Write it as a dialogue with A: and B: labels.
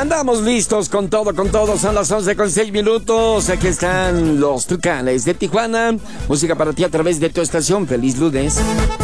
A: Andamos listos con todo, son las 11:06. Aquí están los Tucanes de Tijuana. Música para ti a través de tu estación. Feliz lunes.